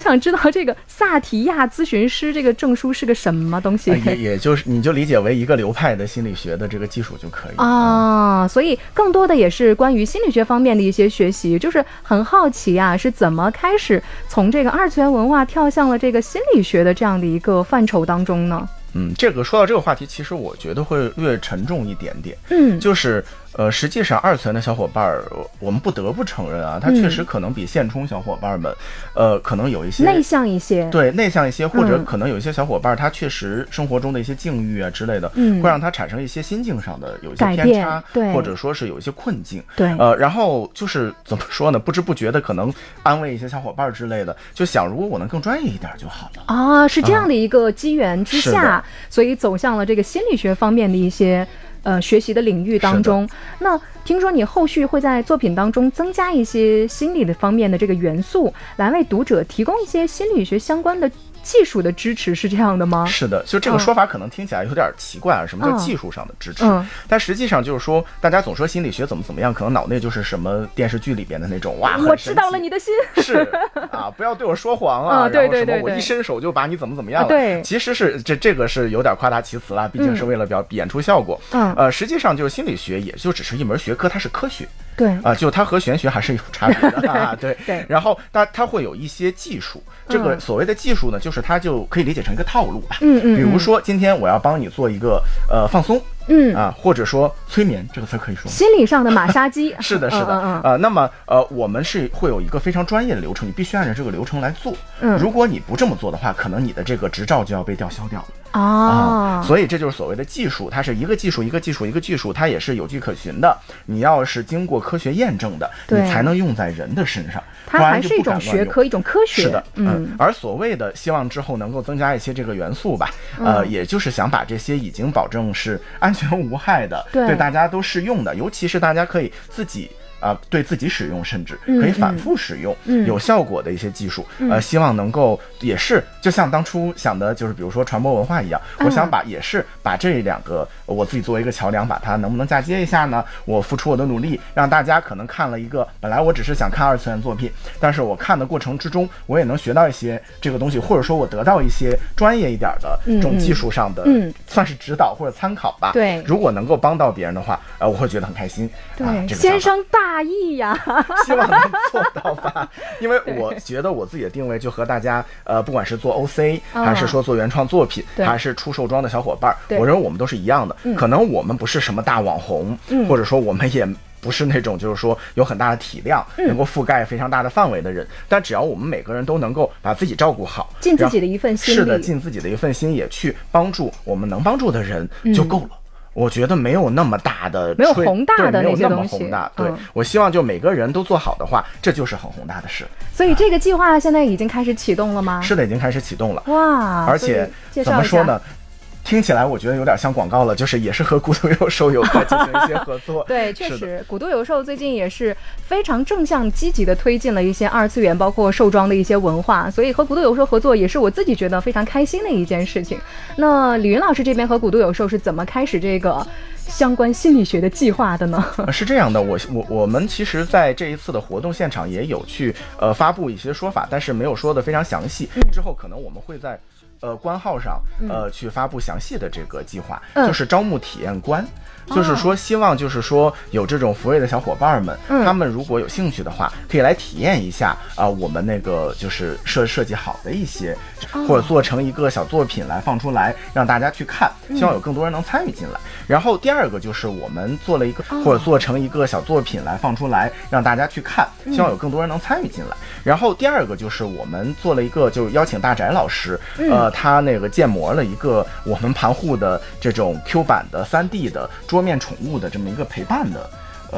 想知道这个萨提亚咨询师这个证书是个什么东西？ 也就是你就理解为一个流派的心理学的这个技术就可以啊。所以更多的也是关于心理学方面的一些学习，就是很好奇啊，是怎么开始从这个二次元文化跳向了这个心理学的这样的一个范畴当中呢？ 这个说到这个话题，其实我觉得会略沉重一点点。就是实际上二次元的小伙伴我们不得不承认啊，他确实可能比现充小伙伴们可能有一些内向一些， 对，内向一些，或者可能有一些小伙伴他确实生活中的一些境遇啊之类的，会让他产生一些心境上的有一些偏差， 对， 或者说是有一些困境， 对， 然后就是怎么说呢，不知不觉的可能安慰一些小伙伴之类的，就想如果我能更专业一点就好了啊，是这样的一个机缘之下，所以走向了这个心理学方面的一些学习的领域当中。那听说你后续会在作品当中增加一些心理的方面的这个元素，来为读者提供一些心理学相关的技术的支持，是这样的吗？ 是的，就这个说法可能听起来有点奇怪啊，什么叫技术上的支持？但实际上就是说，大家总说心理学怎么样，可能脑内就是什么电视剧里边的那种，哇， 我知道了你的心， 是啊，不要对我说谎啊， 对， 然后什么我一伸手就把你怎么样了， 对， 其实是这个是有点夸大其词了，毕竟是为了演出效果。实际上就是心理学也就只是一门学科，它是科学。 对就它和玄学还是有差别的啊。 对， 然后它会有一些技术，这个所谓的技术呢，就是它就可以理解成一个套路吧。比如说今天我要帮你做一个放松。或者说催眠这个词可以说心理上的马杀鸡。 是的那么我们是会有一个非常专业的流程，你必须按照这个流程来做。如果你不这么做的话，可能你的这个执照就要被吊销掉了。所以这就是所谓的技术，它是一个技术一个技术一个技术，它也是有迹可循的，你要是经过科学验证的，你才能用在人的身上， 它还是一种学科，一种科学。 是的，而所谓的希望之后能够增加一些这个元素吧，也就是想把这些已经保证是安全无害的，对大家都适用的，尤其是大家可以自己对自己使用，甚至可以反复使用，有效果的一些技术，希望能够也是就像当初想的，就是比如说传播文化一样，我想也是把这两个我自己作为一个桥梁，把它能不能嫁接一下呢？我付出我的努力，让大家可能看了一个本来我只是想看二次元作品，但是我看的过程之中，我也能学到一些这个东西，或者说我得到一些专业一点的这种技术上的，算是指导或者参考吧。 对， 如果能够帮到别人的话，我会觉得很开心。 对，先生大义呀， 希望能做到吧。因为我觉得我自己的定位就和大家不管是做 OC 还是说做原创作品，还是出售装的小伙伴，我认为我们都是一样的。可能我们不是什么大网红，或者说我们也不是那种就是说有很大的体量，能够覆盖非常大的范围的人，但只要我们每个人都能够把自己照顾好， 尽自己的一份心力， 是的，尽自己的一份心也去帮助我们能帮助的人就够了。我觉得没有那么大的， 没有宏大的那些东西， 没有那么宏大。对，我希望就每个人都做好的话，这就是很宏大的事。 所以这个计划现在已经开始启动了吗？ 是的，已经开始启动了。 哇， 而且怎么说呢？听起来我觉得有点像广告了，就是也是和古都有兽有在进行一些合作。 对，确实，古都有兽最近也是非常正向积极的推进了一些二次元包括兽装的一些文化，所以和古都有兽合作也是我自己觉得非常开心的一件事情。那李云老师这边和古都有兽是怎么开始这个相关心理学的计划的呢？ 是这样的，我们其实在这一次的活动现场也有去发布一些说法，但是没有说的非常详细。之后可能我们会在官号上去发布详细的这个计划，就是招募体验官。就是说希望就是说有这种福瑞的小伙伴们，他们如果有兴趣的话，可以来体验一下我们那个就是设计好的一些，或者做成一个小作品来放出来让大家去看，希望有更多人能参与进来。然后第二个就是我们做了一个或者做成一个小作品来放出来让大家去看，希望有更多人能参与进来。然后第二个就是我们做了一个，就邀请大宅老师，他那个建模了一个我们盘户的这种 Q 版的 3D 的桌面宠物的这么一个陪伴的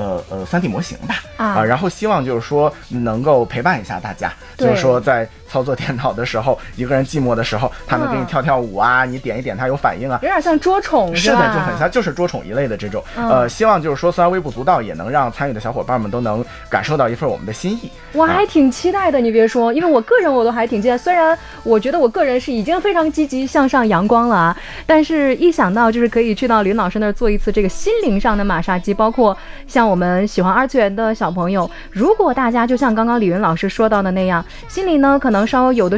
3D 模型吧，然后希望就是说能够陪伴一下大家，就是说在操作电脑的时候，一个人寂寞的时候，他能给你跳跳舞啊，你点一点它有反应啊， 有点像捉宠是的，就很像就是捉宠一类的这种，希望就是说虽然微不足道，也能让参与的小伙伴们都能感受到一份我们的心意。 我还挺期待的，你别说，因为我个人我都还挺期待，虽然我觉得我个人是已经非常积极向上阳光了啊，但是一想到就是可以去到林老师那儿做一次这个心灵上的马杀鸡，包括像我们喜欢二次元的小朋友，如果大家就像刚刚李云老师说到的那样，心里呢可能稍微有的